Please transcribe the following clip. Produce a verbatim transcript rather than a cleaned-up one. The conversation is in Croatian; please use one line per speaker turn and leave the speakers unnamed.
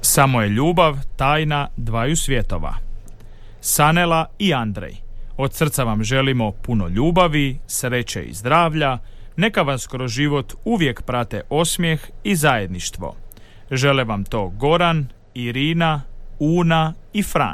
Samo je ljubav tajna dvaju svjetova. Sanela i Andrej, od srca vam želimo puno ljubavi, sreće i zdravlja, neka vas kroz život uvijek prate osmijeh i zajedništvo. Žele vam to Goran, Irina, Una i Fran.